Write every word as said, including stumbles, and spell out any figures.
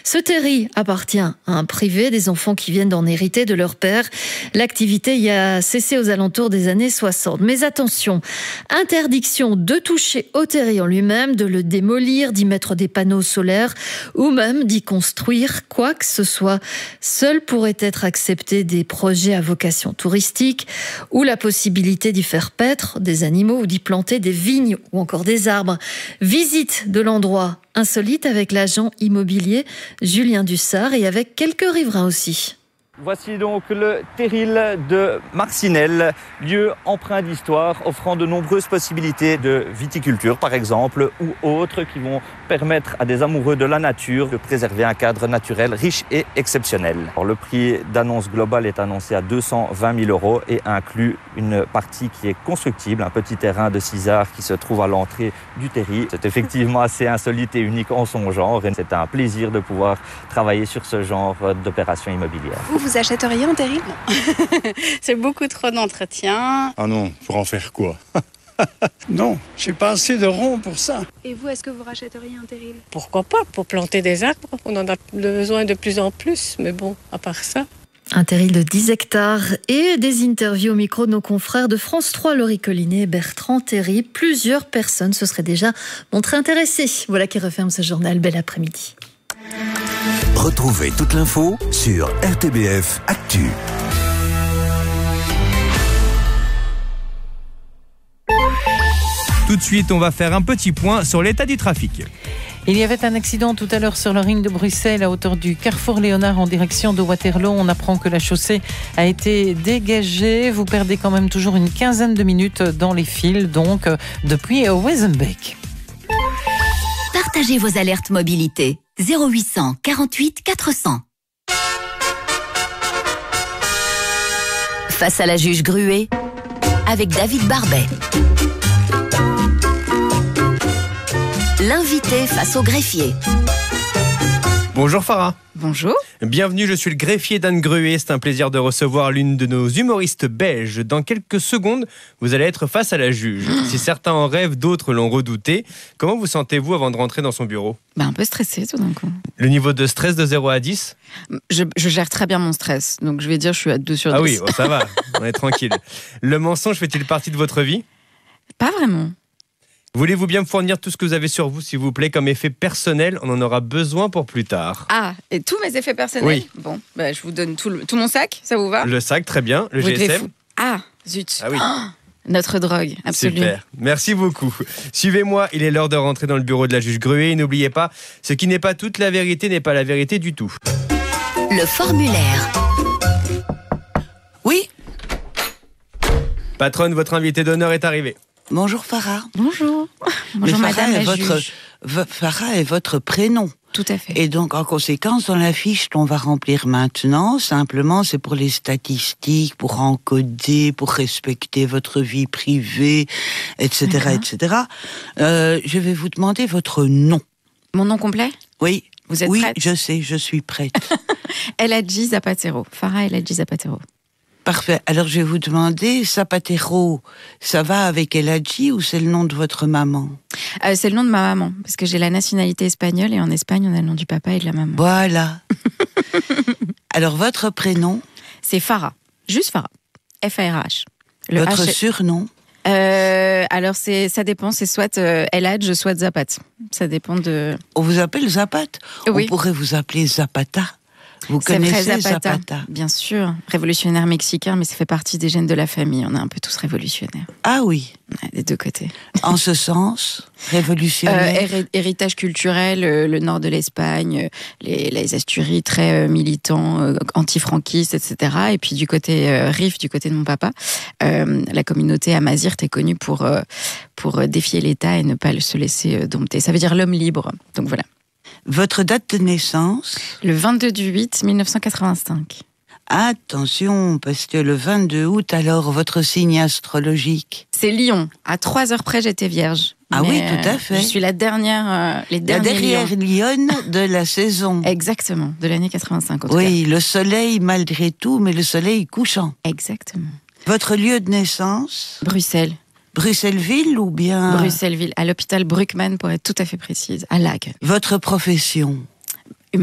Ce terri appartient à un privé, des enfants qui viennent d'en hériter de leur père. L'activité y a cessé aux alentours des années soixante. Mais attention, interdiction de toucher au terri en lui-même, de le démolir, d'y mettre des panneaux solaires ou même d'y construire quoi que ce soit. Seuls pourraient être acceptés des projets à vocation touristique ou la possibilité d'y faire paître des animaux ou d'y planter des vignes ou encore des arbres. Visite de l'endroit insolite avec l'agent immobilier Julien Dussard et avec quelques riverains aussi. Voici donc le terril de Marcinelle, lieu empreint d'histoire, offrant de nombreuses possibilités de viticulture par exemple, ou autres qui vont permettre à des amoureux de la nature de préserver un cadre naturel riche et exceptionnel. Alors, le prix d'annonce globale est annoncé à deux cent vingt mille euros et inclut une partie qui est constructible, un petit terrain de six arts qui se trouve à l'entrée du terri. C'est effectivement assez insolite et unique en son genre et c'est un plaisir de pouvoir travailler sur ce genre d'opération immobilière. Vous achèteriez un terril? Non. C'est beaucoup trop d'entretien. Ah non, pour en faire quoi? Non, j'ai pas assez de ronds pour ça. Et vous, est-ce que vous rachèteriez un terril? Pourquoi pas? Pour planter des arbres. On en a besoin de plus en plus. Mais bon, à part ça... Un terril de dix hectares et des interviews au micro de nos confrères de France trois, Laurie Collinet et Bertrand Théry. Plusieurs personnes se seraient déjà montrées intéressées. Voilà qui referme ce journal. Bel après-midi. Retrouvez toute l'info sur R T B F Actu. Tout de suite, on va faire un petit point sur l'état du trafic. Il y avait un accident tout à l'heure sur le ring de Bruxelles à hauteur du carrefour Léonard en direction de Waterloo. On apprend que la chaussée a été dégagée. Vous perdez quand même toujours une quinzaine de minutes dans les fils, donc depuis Wezenbeek. Partagez vos alertes mobilité. zéro huit cent quarante-huit quatre cents. Face à la juge Gruet, avec David Barbet. L'invité face au greffier. Bonjour Farah. Bonjour. Bienvenue, je suis le greffier d'Anne Gruet. C'est un plaisir de recevoir l'une de nos humoristes belges. Dans quelques secondes, vous allez être face à la juge. Si certains en rêvent, d'autres l'ont redouté. Comment vous sentez-vous avant de rentrer dans son bureau? Bah, un peu stressée tout d'un coup. Le niveau de stress de zéro à dix? je, je gère très bien mon stress, donc je vais dire je suis à deux sur dix. Ah oui, oh, ça va, on est tranquille. Le mensonge fait-il partie de votre vie? Pas vraiment. Voulez-vous bien me fournir tout ce que vous avez sur vous, s'il vous plaît, comme effet personnel? On en aura besoin pour plus tard. Ah, et tous mes effets personnels? Oui. Bon, bah, je vous donne tout, le, tout mon sac, ça vous va? Le sac, très bien. Le vous G S M? Ah, zut. Ah oui. Oh, notre drogue, absolue. Super, merci beaucoup. Suivez-moi, il est l'heure de rentrer dans le bureau de la juge Gruet. Et n'oubliez pas, ce qui n'est pas toute la vérité n'est pas la vérité du tout. Le formulaire. Oui. Patronne, votre invité d'honneur est arrivé. Bonjour Farah. Bonjour. Bonjour Mais madame Farah la est votre, juge. v- Farah est votre prénom. Tout à fait. Et donc en conséquence, dans la fiche qu'on va remplir maintenant, simplement c'est pour les statistiques, pour encoder, pour respecter votre vie privée, et cetera, et cetera. Euh, je vais vous demander votre nom. Mon nom complet? Oui. Vous êtes oui, prête? je sais, je suis prête. Eladji Zapatero. Farah Eladji Zapatero. Parfait. Alors je vais vous demander, Zapatero, ça va avec Eladji ou c'est le nom de votre maman? euh, C'est le nom de ma maman, parce que j'ai la nationalité espagnole et en Espagne, on a le nom du papa et de la maman. Voilà. Alors votre prénom? C'est Farah. Juste Farah. F A R H. Le Votre H... surnom? euh, Alors c'est, ça dépend, c'est soit euh, Eladj, soit Zapat. Ça dépend de... On vous appelle Zapat? Oui. On pourrait vous appeler Zapata. Vous C'est vrai, connaissez Zapata, Zapata? bien sûr. Révolutionnaire mexicain, mais ça fait partie des gènes de la famille. On est un peu tous révolutionnaires. Ah oui. Ouais, des deux côtés. En ce sens, révolutionnaire. Euh, héri- héritage culturel, euh, le nord de l'Espagne, euh, les, les Asturies très euh, militants, euh, anti-franquistes, et cetera. Et puis du côté euh, Rif, du côté de mon papa, euh, la communauté amazigh est connue pour, euh, pour euh, défier l'État et ne pas se laisser euh, dompter. Ça veut dire l'homme libre. Donc voilà. Votre date de naissance? Le vingt-deux du huit mille neuf cent quatre-vingt-cinq. Attention, parce que le vingt-deux août, alors, votre signe astrologique? C'est Lion. À trois heures près, j'étais vierge. Ah Mais, oui, tout à fait. Je suis la dernière, euh, les La derniers dernière lions. lionne de la saison. Exactement, de l'année quatre-vingt-cinq. En tout Oui, le soleil malgré tout, mais le soleil couchant. cas. Exactement. Votre lieu de naissance? Bruxelles. Bruxelles-Ville ou bien? Bruxelles-Ville, à l'hôpital Bruckmann pour être tout à fait précise, à Lague. Votre profession?